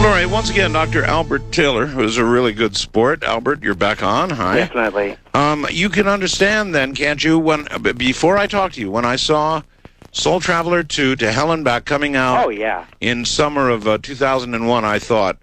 All right, once again, Dr. Albert Taylor, who's a really good sport. Albert, you're back on. Hi. Definitely. You can understand then, can't you, when before I talked to you, when I saw Soul Traveler 2 to Hell and Back coming out in summer of 2001, I thought,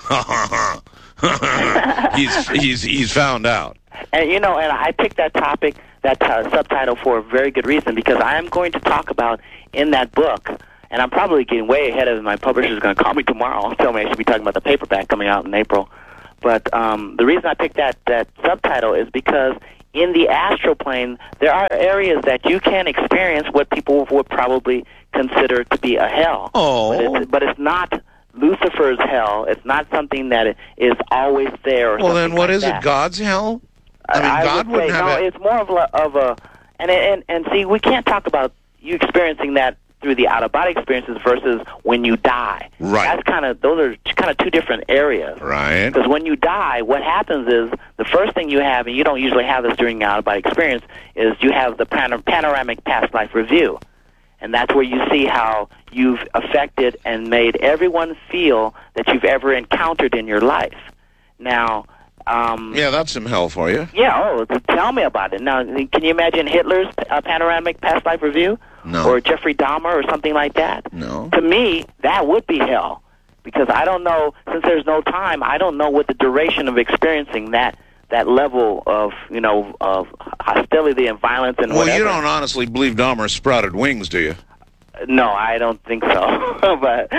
he's found out. And, and I picked that topic, that subtitle for a very good reason, because I am going to talk about in that book, and I'm probably getting way ahead of it. My publisher's going to call me tomorrow and tell me I should be talking about the paperback coming out in April. But the reason I picked that subtitle is because in the astral plane, there are areas that you can experience what people would probably consider to be a hell. Oh. But it's not Lucifer's hell. It's not something that is always there. Or well, then what like is that. it? God's hell? I mean, God would say, wouldn't have it's more of a and see, we can't talk about you experiencing that through the out-of-body experiences versus when you die. Right. Those are kind of two different areas. Right. Because when you die, what happens is the first thing you have, and you don't usually have this during your out-of-body experience, is you have the panoramic past life review. And that's where you see how you've affected and made everyone feel that you've ever encountered in your life. Now, yeah, that's some hell for you. Yeah, tell me about it. Now, can you imagine Hitler's panoramic past life review? No. Or Jeffrey Dahmer or something like that? No. To me, that would be hell. Because I don't know, since there's no time, I don't know what the duration of experiencing that level of, of hostility and violence and whatever. Well, you don't honestly believe Dahmer sprouted wings, do you? No, I don't think so. But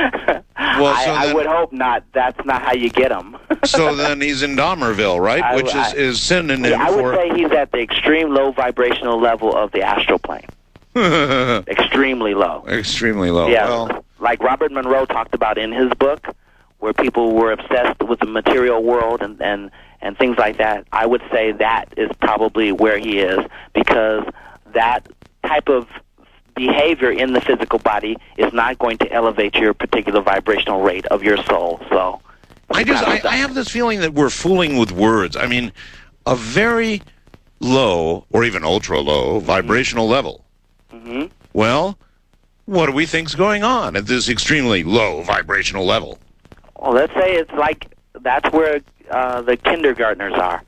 I would hope not. That's not how you get them. So then he's in Dahmerville, right? Which is synonym for... I would say he's at the extreme low vibrational level of the astral plane. Extremely low. Extremely low. Yeah, well, like Robert Monroe talked about in his book, where people were obsessed with the material world and things like that. I would say that is probably where he is, because that type of behavior in the physical body is not going to elevate your particular vibrational rate of your soul. So I have this feeling that we're fooling with words. I mean, a very low or even ultra low vibrational level. Mm-hmm. Well, what do we think's going on at this extremely low vibrational level? Well, let's say it's like that's where the kindergartners are.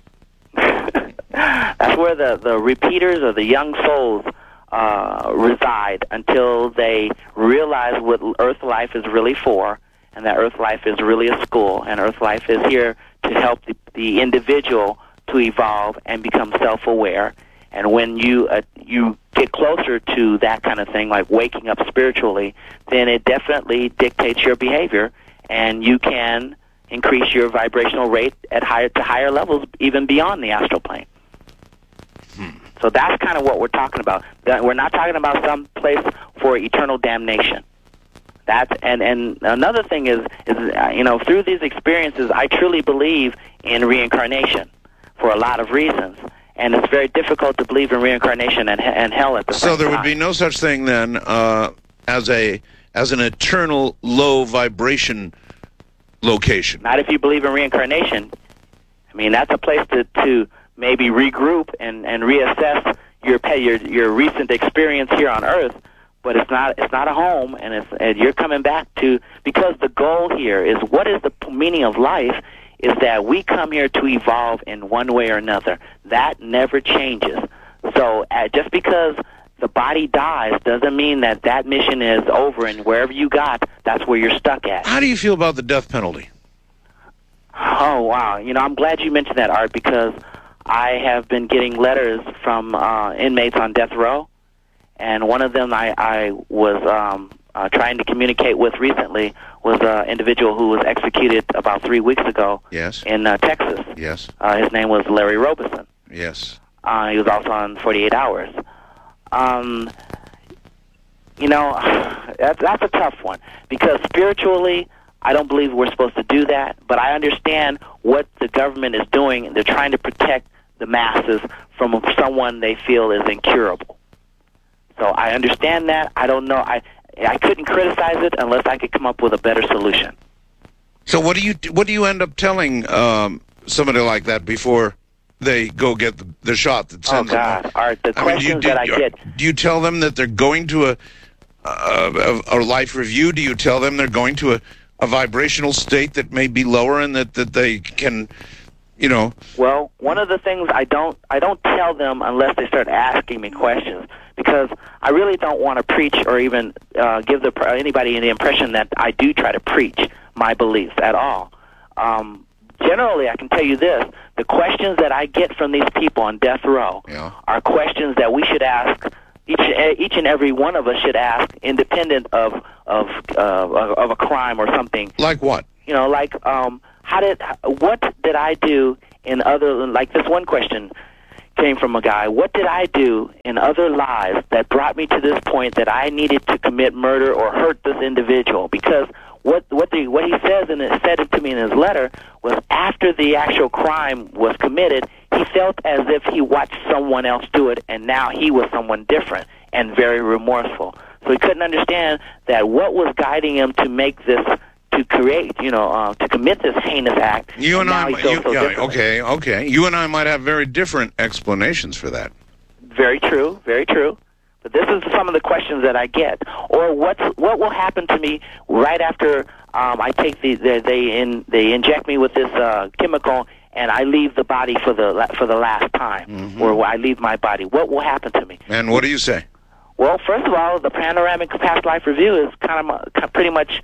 That's where the repeaters or the young souls reside until they realize what Earth life is really for, and that Earth life is really a school, and Earth life is here to help the individual to evolve and become self-aware. And when you get closer to that kind of thing, like waking up spiritually, then it definitely dictates your behavior, and you can increase your vibrational rate at higher levels, even beyond the astral plane. So that's kind of what we're talking about. We're not talking about some place for eternal damnation. And another thing is through these experiences, I truly believe in reincarnation for a lot of reasons. And it's very difficult to believe in reincarnation and hell at the same time. So there would be no such thing then as an eternal low vibration location. Not if you believe in reincarnation. I mean, that's a place to maybe regroup and reassess your recent experience here on Earth, but it's not a home, and you're coming back to, because the goal here is, what is the meaning of life, is that we come here to evolve in one way or another. That never changes. So just because the body dies doesn't mean that mission is over, and wherever you got, that's where you're stuck at. How do you feel about the death penalty? Oh, wow. I'm glad you mentioned that, Art, because I have been getting letters from inmates on death row, and one of them I was trying to communicate with recently was an individual who was executed about 3 weeks ago. Yes. In Texas. Yes. His name was Larry Robeson. Yes. He was also on 48 Hours. That's a tough one, because spiritually, I don't believe we're supposed to do that, but I understand what the government is doing. They're trying to protect the masses from someone they feel is incurable. So I understand that. I don't know. I couldn't criticize it unless I could come up with a better solution. So what do you end up telling somebody like that before they go get the shot that sends them? Oh God, Art, the questions that I get. Do you tell them that they're going to a life review? Do you tell them they're going to a vibrational state that may be lower and that they can, you know. Well, one of the things I don't tell them unless they start asking me questions, because I really don't want to preach or even give anybody the impression that I do try to preach my beliefs at all. Generally, I can tell you this: the questions that I get from these people on death row are questions that we should ask. Each and every one of us should ask, independent of a crime or something. Like what? You know, like what did I do in other? Like this one question came from a guy. What did I do in other lives that brought me to this point that I needed to commit murder or hurt this individual? Because what he says and it said it to me in his letter was after the actual crime was committed, he felt as if he watched someone else do it, and now he was someone different and very remorseful. So he couldn't understand that what was guiding him to make this, to create, to commit this heinous act. You and I, okay. You and I might have very different explanations for that. Very true, very true. But this is some of the questions that I get. Or what will happen to me right after I take they inject me with this chemical and I leave the body for the last time, or I leave my body. What will happen to me? And what do you say? Well, first of all, the panoramic past life review is pretty much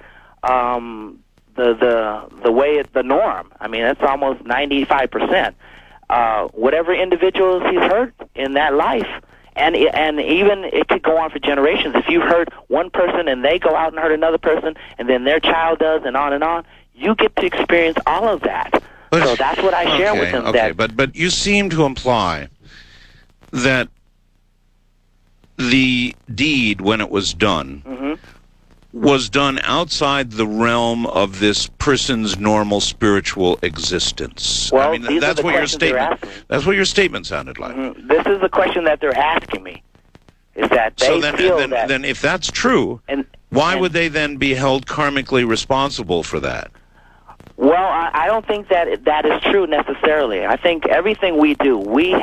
the way it's the norm. I mean, it's almost 95%. Whatever individuals he's hurt in that life. And even it could go on for generations. If you hurt one person and they go out and hurt another person, and then their child does, and on, you get to experience all of that. So that's what I share with them. Okay, but you seem to imply that the deed, when it was done, was done outside the realm of this person's normal spiritual existence. Well, I mean, that's what your statement. That's what your statement sounded like. This is the question that they're asking me. Is that they feel that? Then, if that's true, why would they then be held karmically responsible for that? Well, I don't think that is true necessarily. I think everything we do,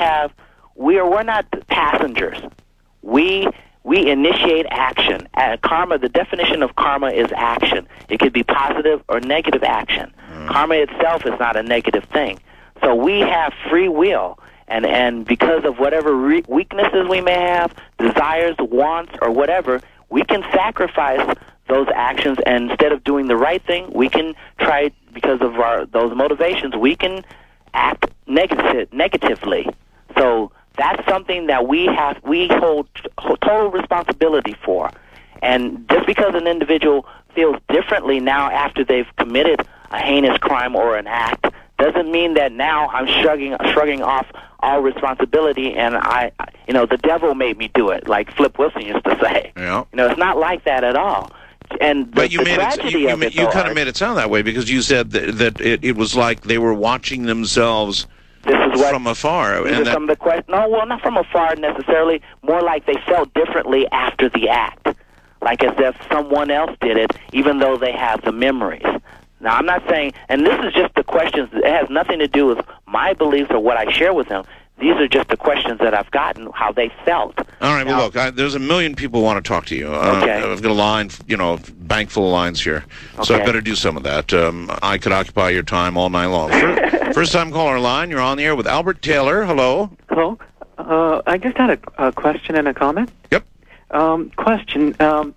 we're not passengers. We initiate action. Karma, the definition of karma is action. It could be positive or negative action. Karma itself is not a negative thing. So we have free will, and because of whatever weaknesses we may have, desires, wants, or whatever, we can sacrifice those actions, and instead of doing the right thing, we can try, because of those motivations, we can act negatively. So that's something that we hold total responsibility for. And just because an individual feels differently now after they've committed a heinous crime or an act doesn't mean that now I'm shrugging off all responsibility and the devil made me do it, like Flip Wilson used to say. Yeah. It's not like that at all. And but you kind of made it sound that way, because you said that it was like they were watching themselves from afar. These are some of the questions. No, well, not from afar necessarily. More like they felt differently after the act, like as if someone else did it, even though they have the memories. Now, I'm not saying, and this is just the questions. It has nothing to do with my beliefs or what I share with them. These are just the questions that I've gotten, how they felt. All right, well, look, there's a million people who want to talk to you. Okay. I've got a line, bank full of lines here, so I better do some of that. I could occupy your time all night long. First-time caller line, you're on the air with Albert Taylor. Hello. Hello. I just had a question and a comment. Yep. Question.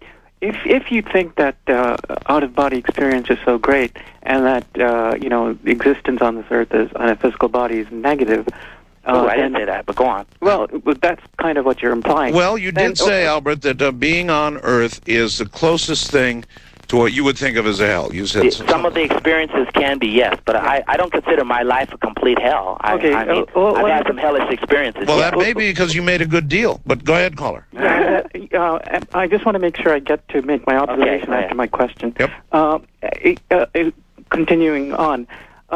If you think that out-of-body experience is so great and that, existence on this earth on a physical body is negative... I didn't say that, but go on. Well, that's kind of what you're implying. Well, you did say, Albert, that being on Earth is the closest thing to what you would think of as a hell. You said some of the experiences can be, yes, but I don't consider my life a complete hell. I've had some hellish experiences. Well, that may be because you made a good deal, but go ahead, caller. I just want to make sure I get to make my observation after my question. Yep. Continuing on,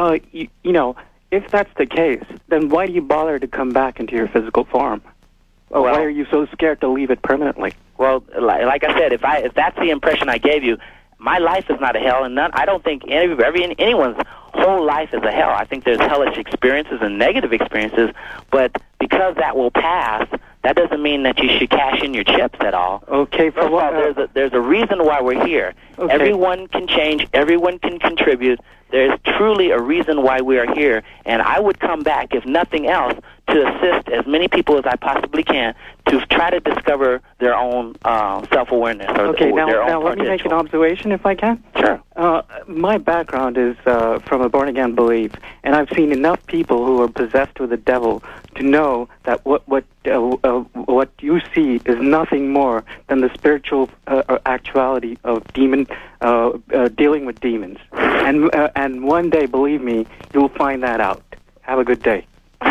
if that's the case, then why do you bother to come back into your physical form? Or why are you so scared to leave it permanently? Well, like I said, if that's the impression I gave you, my life is not a hell, and I don't think anyone's whole life is a hell. I think there's hellish experiences and negative experiences, but because that will pass, that doesn't mean that you should cash in your chips at all. Okay, First of all, there's a reason why we're here. Okay. Everyone can change. Everyone can contribute. There's truly a reason why we are here, and I would come back, if nothing else, to assist as many people as I possibly can to try to discover their own self-awareness or Okay, their own now let me make an observation, if I can. Sure. My background is from a born-again belief, and I've seen enough people who are possessed with the devil to know that what you see is nothing more than the spiritual actuality of dealing with demons. And one day, believe me, you'll find that out. Have a good day.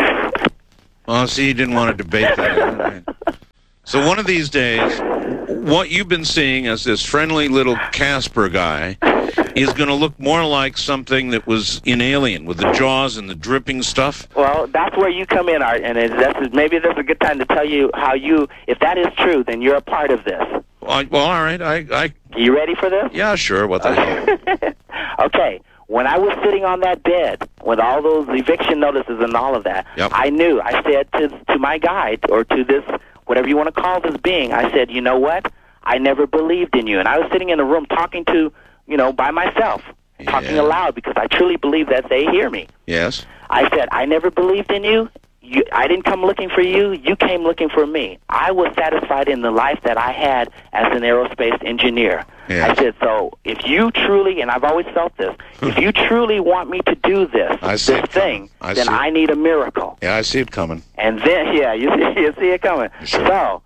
Oh, see, you didn't want to debate that. Right? So one of these days, what you've been seeing as this friendly little Casper guy is going to look more like something that was in Alien, with the jaws and the dripping stuff. Well, that's where you come in, Art, and maybe this is a good time to tell you how if that is true, then you're a part of this. Well, all right. You ready for this? Yeah, sure. What the hell? Okay. When I was sitting on that bed with all those eviction notices and all of that, yep. I knew. I said to my guide, or to this, whatever you want to call this being, I said, you know what? I never believed in you. And I was sitting in a room talking to, by myself, talking aloud, because I truly believe that they hear me. Yes. I said, I never believed in you. I didn't come looking for you. You came looking for me. I was satisfied in the life that I had as an aerospace engineer. Yes. I said, so if you truly, and I've always felt this, if you truly want me to do this thing, then I need a miracle. Yeah, I see it coming. And then, you see it coming. Sure. So,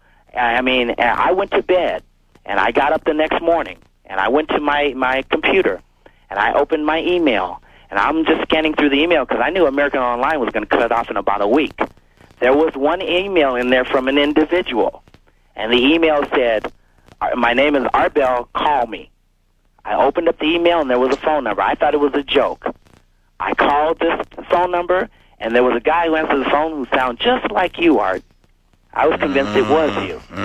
I went to bed, and I got up the next morning, and I went to my computer, and I opened my email. And I'm just scanning through the email because I knew American Online was going to cut it off in about a week. There was one email in there from an individual, and the email said, my name is Art Bell, call me. I opened up the email, and there was a phone number. I thought it was a joke. I called this phone number, and there was a guy who answered the phone who sounded just like you, Art. I was convinced it was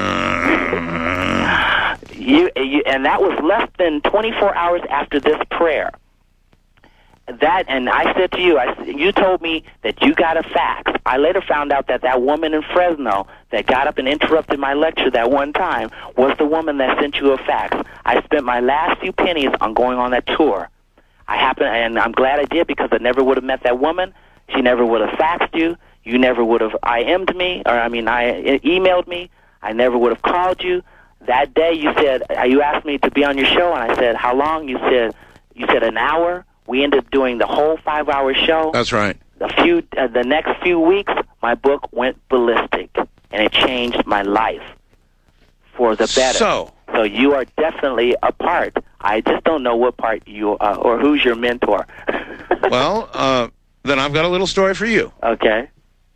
you. And that was less than 24 hours after this prayer. And I said to you, you told me that you got a fax. I later found out that woman in Fresno that got up and interrupted my lecture that one time was the woman that sent you a fax. I spent my last few pennies on going on that tour. And I'm glad I did, because I never would have met that woman. She never would have faxed you. You never would have emailed me. I never would have called you. That day you asked me to be on your show, and I said, how long? You said an hour. We ended up doing the whole 5-hour show. That's right. The next few weeks, my book went ballistic, and it changed my life for the better. So you are definitely a part. I just don't know what part you or who's your mentor. Well, then I've got a little story for you. Okay.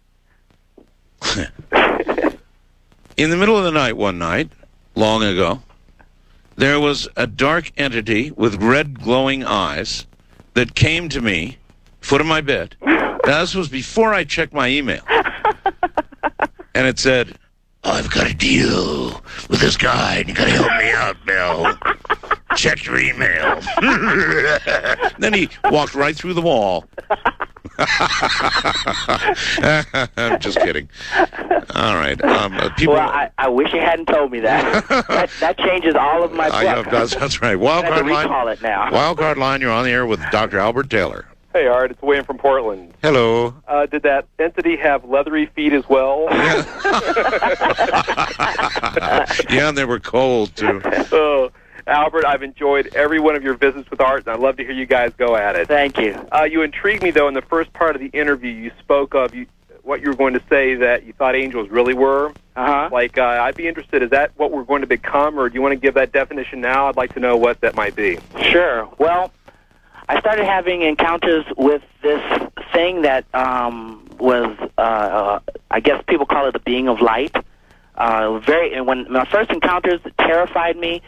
In the middle of the night one night, long ago, there was a dark entity with red glowing eyes that came to me, foot of my bed. Now, this was before I checked my email. And it said, I've got a deal with this guy, and you got to help me out, Bill. Check your email. Then he walked right through the wall. I'm just kidding. All right. People. Well, I wish you hadn't told me that. that changes all of my book. That's right. Wildcard Line. Recall it now. Wildcard Line. You're on the air with Dr. Albert Taylor. Hey, Art. It's Wayne from Portland. Hello. Did that entity have leathery feet as well? Yeah, and they were cold too. Albert, I've enjoyed every one of your visits with Art, and I'd love to hear you guys go at it. Thank you. You intrigued me, though, in the first part of the interview. You spoke of what you were going to say that you thought angels really were. Uh-huh. Like, I'd be interested, is that what we're going to become, or do you want to give that definition now? I'd like to know what that might be. Sure. Well, I started having encounters with this thing that was, I guess people call it a being of light. And when my first encounters, it terrified me.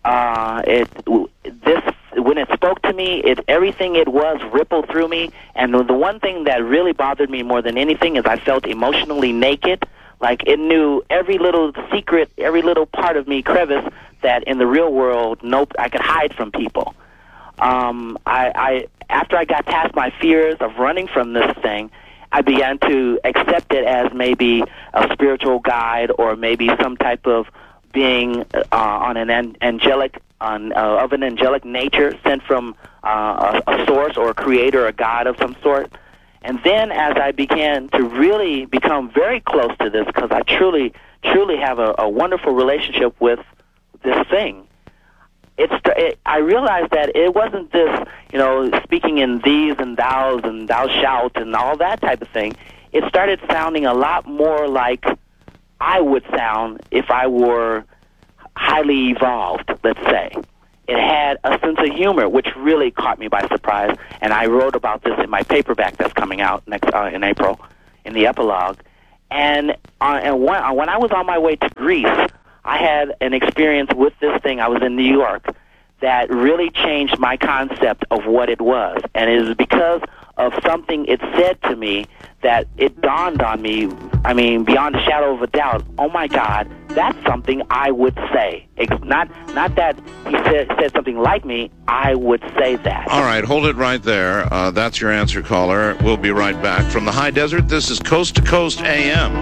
When it spoke to me, everything it was rippled through me. And the one thing that really bothered me more than anything is I felt emotionally naked. Like it knew every little secret, every little part of me, crevice, that in the real world, I could hide from people. After I got past my fears of running from this thing, I began to accept it as maybe a spiritual guide or maybe some type of being of an angelic nature sent from a source or a creator or a god of some sort. And then as I began to really become very close to this, because I truly have a wonderful relationship with this thing, I realized that it wasn't this, speaking in these and thou shalt and all that type of thing. It started sounding a lot more like I would sound if I were highly evolved, let's say. It had a sense of humor, which really caught me by surprise, and I wrote about this in my paperback that's coming out next in April, in the epilogue. And when I was on my way to Greece, I had an experience with this thing. I was in New York that really changed my concept of what it was. And it is because of something it said to me that it dawned on me, beyond a shadow of a doubt, oh my God, that's something I would say. Not that he said something like me, I would say that. All right, hold it right there. That's your answer, caller. We'll be right back. From the high desert, this is Coast to Coast AM.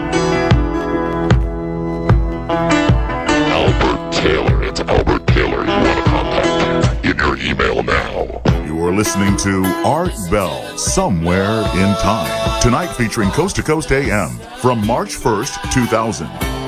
Albert Taylor. It's Albert Taylor. You want to contact him in your email now. You are listening to Art Bell, Somewhere in Time. Tonight featuring Coast to Coast AM from March 1st, 2000.